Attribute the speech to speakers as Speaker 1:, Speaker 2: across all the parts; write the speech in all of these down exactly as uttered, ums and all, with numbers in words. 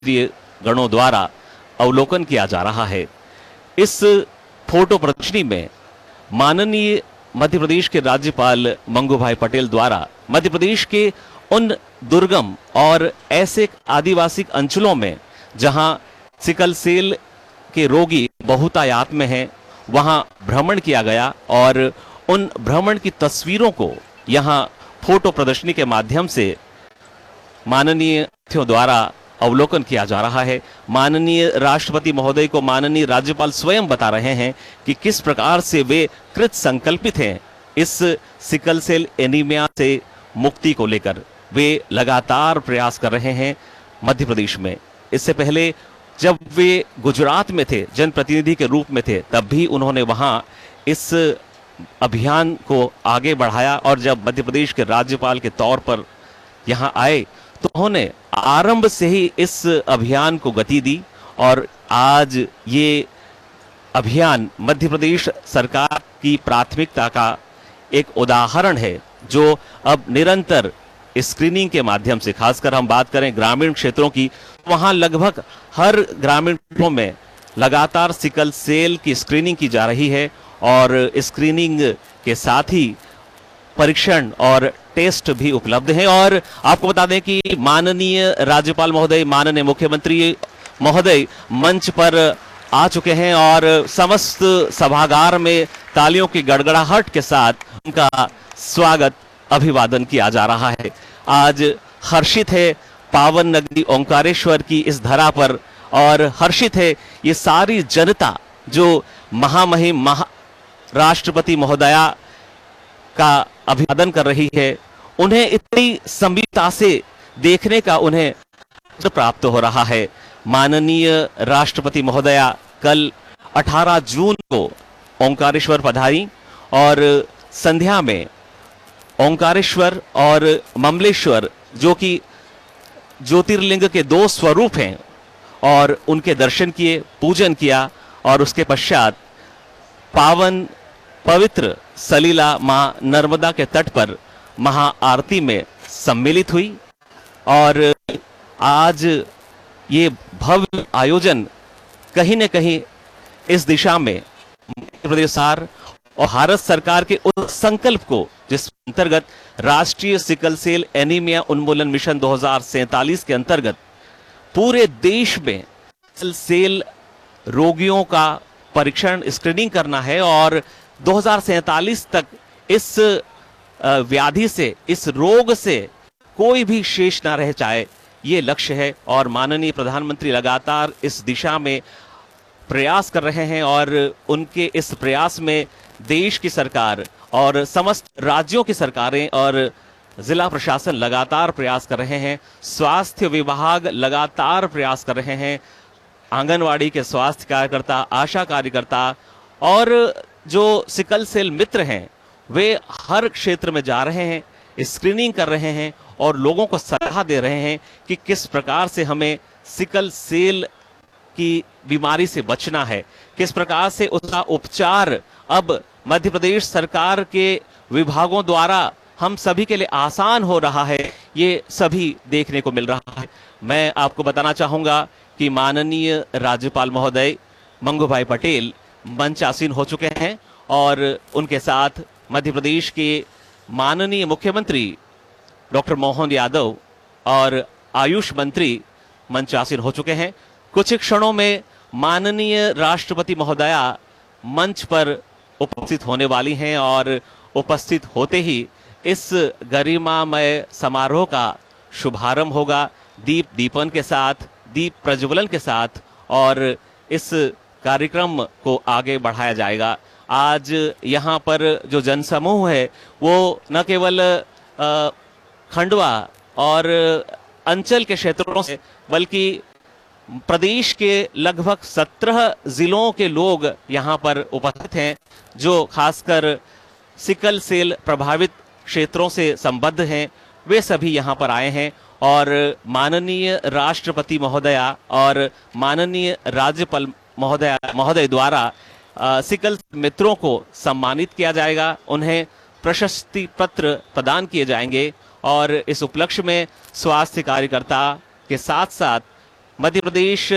Speaker 1: केंद्रीय गणों द्वारा अवलोकन किया जा रहा है। इस फोटो प्रदर्शनी में माननीय मध्य प्रदेश के राज्यपाल मंगू भाई पटेल द्वारा मध्य प्रदेश के उन दुर्गम और ऐसे आदिवासी अंचलों में जहां सिकल सेल के रोगी बहुतायत में हैं, वहां भ्रमण किया गया और उन भ्रमण की तस्वीरों को यहां फोटो प्रदर्शनी के माध्यम से माननीय अतिथियों द्वारा अवलोकन किया जा रहा है। माननीय राष्ट्रपति महोदय को माननीय राज्यपाल स्वयं बता रहे हैं कि किस प्रकार से वे कृत संकल्पित हैं इस सिकल सेल एनीमिया से मुक्ति को लेकर। वे लगातार प्रयास कर रहे हैं मध्य प्रदेश में। इससे पहले जब वे गुजरात में थे, जनप्रतिनिधि के रूप में थे, तब भी उन्होंने वहां इस अभियान को आगे बढ़ाया और जब मध्य प्रदेश के राज्यपाल के तौर पर यहां आए तो उन्होंने आरंभ से ही इस अभियान को गति दी और आज ये अभियान मध्य प्रदेश सरकार की प्राथमिकता का एक उदाहरण है, जो अब निरंतर स्क्रीनिंग के माध्यम से, खासकर हम बात करें ग्रामीण क्षेत्रों की, वहां लगभग हर ग्रामीण क्षेत्रों में लगातार सिकल सेल की स्क्रीनिंग की जा रही है और स्क्रीनिंग के साथ ही परीक्षण और टेस्ट भी उपलब्ध है। और आपको बता दें कि माननीय राज्यपाल महोदय, माननीय मुख्यमंत्री महोदय मंच पर आ चुके हैं और समस्त सभागार में तालियों की गड़गड़ाहट के साथ उनका स्वागत, अभिवादन किया जा रहा है। आज हर्षित है पावन नगरी ओंकारेश्वर की इस धरा पर और हर्षित है ये सारी जनता जो महामहिम महा राष्ट्रपति महोदया का अभिवादन कर रही है। उन्हें इतनी संविता से देखने का उन्हें प्राप्त हो रहा है। माननीय राष्ट्रपति महोदया कल अठारह जून को ओंकारेश्वर पधारी और संध्या में ओंकारेश्वर और ममलेश्वर, जो कि ज्योतिर्लिंग के दो स्वरूप हैं, और उनके दर्शन किए, पूजन किया और उसके पश्चात पावन पवित्र सलीला मां नर्मदा के तट पर महाआरती में सम्मिलित हुई। और आज ये भव्य आयोजन कहीं न कहीं इस दिशा में मध्य प्रदेश सरकार और भारत सरकार के उस संकल्प को, जिस अंतर्गत राष्ट्रीय सिकल सेल एनीमिया उन्मूलन मिशन दो हजार सैंतालीस के अंतर्गत पूरे देश में सिकल सेल रोगियों का परीक्षण, स्क्रीनिंग करना है और दो हजार सैंतालीस तक इस व्याधि से, इस रोग से कोई भी शेष ना रह जाए, ये लक्ष्य है। और माननीय प्रधानमंत्री लगातार इस दिशा में प्रयास कर रहे हैं और उनके इस प्रयास में देश की सरकार और समस्त राज्यों की सरकारें और जिला प्रशासन लगातार प्रयास कर रहे हैं। स्वास्थ्य विभाग लगातार प्रयास कर रहे हैं। आंगनवाड़ी के स्वास्थ्य कार्यकर्ता, आशा कार्यकर्ता और जो सिकल सेल मित्र हैं, वे हर क्षेत्र में जा रहे हैं, स्क्रीनिंग कर रहे हैं और लोगों को सलाह दे रहे हैं कि किस प्रकार से हमें सिकल सेल की बीमारी से बचना है, किस प्रकार से उसका उपचार अब मध्य प्रदेश सरकार के विभागों द्वारा हम सभी के लिए आसान हो रहा है, ये सभी देखने को मिल रहा है। मैं आपको बताना चाहूंगा कि माननीय राज्यपाल महोदय मंगू भाई पटेल मंचासीन हो चुके हैं और उनके साथ मध्य प्रदेश के माननीय मुख्यमंत्री डॉक्टर मोहन यादव और आयुष मंत्री मंचासीन हो चुके हैं। कुछ क्षणों में माननीय राष्ट्रपति महोदया मंच पर उपस्थित होने वाली हैं और उपस्थित होते ही इस गरिमामय समारोह का शुभारंभ होगा दीप दीपन के साथ, दीप प्रज्वलन के साथ, और इस कार्यक्रम को आगे बढ़ाया जाएगा। आज यहाँ पर जो जनसमूह है वो न केवल खंडवा और अंचल के क्षेत्रों से, बल्कि प्रदेश के लगभग सत्रह जिलों के लोग यहाँ पर उपस्थित हैं, जो खासकर सिकल सेल प्रभावित क्षेत्रों से संबद्ध हैं। वे सभी यहाँ पर आए हैं और माननीय राष्ट्रपति महोदया और माननीय राज्यपाल महोदय महोदय द्वारा सिकल मित्रों को सम्मानित किया जाएगा, उन्हें प्रशस्ति पत्र प्रदान किए जाएंगे और इस उपलक्ष्य में स्वास्थ्य कार्यकर्ता के साथ साथ मध्य प्रदेश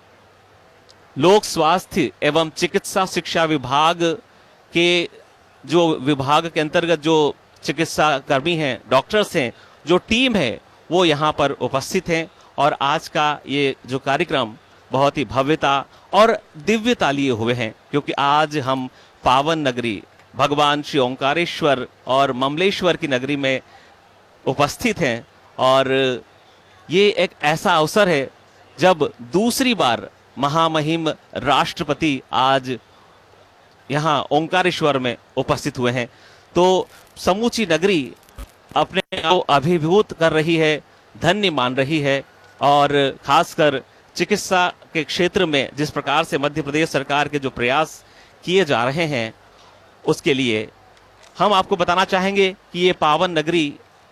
Speaker 1: लोक स्वास्थ्य एवं चिकित्सा शिक्षा विभाग के जो विभाग के अंतर्गत जो चिकित्सा कर्मी हैं, डॉक्टर्स हैं, जो टीम है वो यहाँ पर उपस्थित हैं और आज का ये जो कार्यक्रम बहुत ही भव्यता और दिव्यता लिए हुए हैं, क्योंकि आज हम पावन नगरी भगवान श्री ओंकारेश्वर और ममलेश्वर की नगरी में उपस्थित हैं। और ये एक ऐसा अवसर है जब दूसरी बार महामहिम राष्ट्रपति आज यहाँ ओंकारेश्वर में उपस्थित हुए हैं, तो समूची नगरी अपने को अभिभूत कर रही है, धन्य मान रही है। और खासकर चिकित्सा के क्षेत्र में जिस प्रकार से मध्य प्रदेश सरकार के जो प्रयास किए जा रहे हैं, उसके लिए हम आपको बताना चाहेंगे कि ये पावन नगरी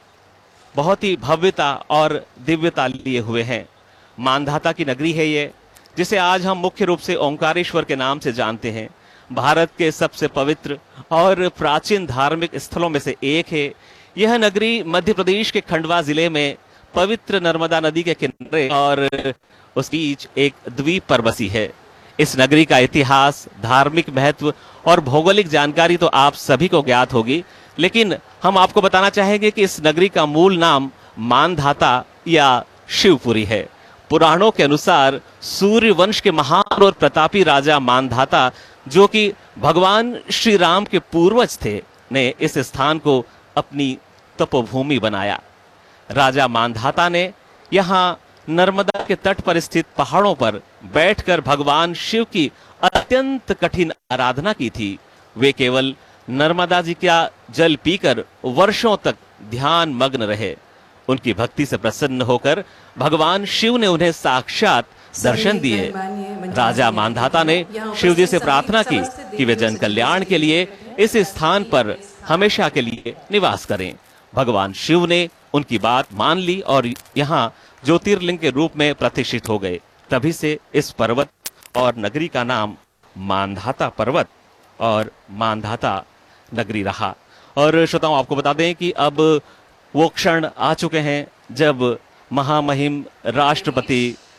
Speaker 1: बहुत ही भव्यता और दिव्यता लिए हुए हैं। मानधाता की नगरी है ये, जिसे आज हम मुख्य रूप से ओंकारेश्वर के नाम से जानते हैं। भारत के सबसे पवित्र और प्राचीन धार्मिक स्थलों में से एक है। यह नगरी मध्य प्रदेश के खंडवा जिले में पवित्र नर्मदा नदी के किनारे और उस बीच एक द्वीप पर बसी है। इस नगरी का इतिहास, धार्मिक महत्व और भौगोलिक जानकारी तो आप सभी को ज्ञात होगी, लेकिन हम आपको बताना चाहेंगे कि इस नगरी का मूल नाम मानधाता या शिवपुरी है। पुराणों के अनुसार सूर्य वंश के महान और प्रतापी राजा मानधाता, जो कि भगवान श्री राम के पूर्वज थे, ने इस स्थान को अपनी तपोभूमि बनाया। राजा मानधाता ने यहाँ नर्मदा के तट पर स्थित पहाड़ों पर बैठकर भगवान शिव की अत्यंत कठिन आराधना की थी। वे केवल नर्मदा जी का जल पीकर वर्षों तक ध्यान मग्न रहे। उनकी भक्ति से प्रसन्न होकर भगवान शिव ने उन्हें साक्षात दर्शन दिए। राजा मानधाता ने शिव जी से प्रार्थना की कि वे जन कल्याण के लिए इस स्थान पर हमेशा के लिए निवास करें। भगवान शिव ने उनकी बात मान ली और यहाँ ज्योतिर्लिंग के रूप में प्रतिष्ठित हो गए। तभी से इस पर्वत और नगरी का नाम मानधाता पर्वत और मानधाता नगरी रहा। और श्रोताओं, आपको बता दें कि अब वो क्षण आ चुके हैं जब महामहिम राष्ट्रपति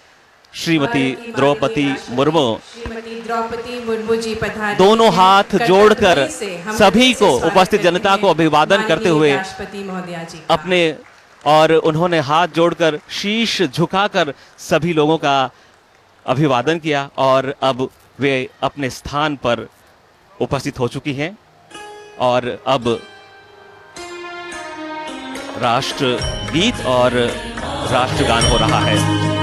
Speaker 1: श्रीमती द्रौपदी मुर्मू
Speaker 2: द्रौपदी मुर्मू जी पधारी,
Speaker 1: दोनों हाथ जोड़कर सभी को, उपस्थित जनता को अभिवादन करते हुए
Speaker 2: राष्ट्रपति महोदया जी
Speaker 1: अपने, और उन्होंने हाथ जोड़कर शीश झुकाकर सभी लोगों का अभिवादन किया और अब वे अपने स्थान पर उपस्थित हो चुकी हैं। और अब राष्ट्र गीत और राष्ट्रगान हो रहा है।